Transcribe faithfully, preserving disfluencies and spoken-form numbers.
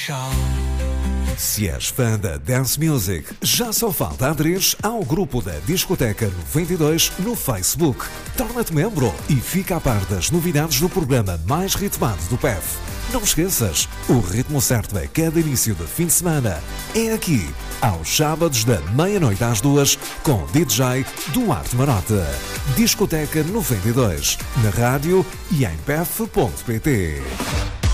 Show. Se és fã da Dance Music, já só falta aderir ao grupo da Discoteca noventa e dois no Facebook. Torna-te membro e fica a par das novidades do programa mais ritmado do P E F. Não esqueças, o ritmo certo a cada início de fim de semana é aqui, aos sábados da meia-noite às duas, com o D J Duarte Marota. Discoteca noventa e dois, na rádio e em p e f ponto p t.